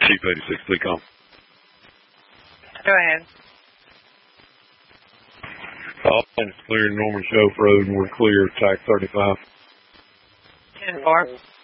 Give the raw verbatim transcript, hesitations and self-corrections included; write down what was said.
Chief eighty-six, please call. Go ahead. All lanes clear, Norman Shelf Road, and we're clear, T A C thirty-five. ten four.